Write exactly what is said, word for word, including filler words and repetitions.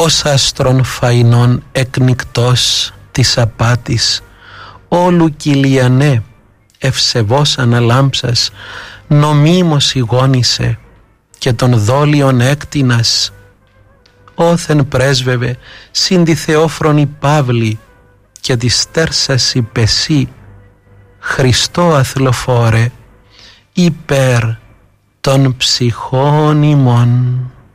ως άστρον φαϊνών εκνικτός της απάτης, όλου κυλιανέ ευσεβώς αναλάμψας, νομίμως ηγόνησε και των δόλιων έκτινας, όθεν πρέσβευε συν τη θεόφρονη Παύλη και της στέρσας υπεσί, Χριστό αθλοφόρε υπέρ των ψυχών ημών.